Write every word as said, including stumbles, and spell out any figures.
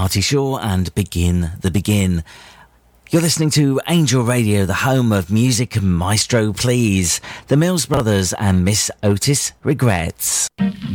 Artie Shaw and Begin the Begin. You're listening to Angel Radio, the home of music Maestro Please, the Mills Brothers and Miss Otis Regrets.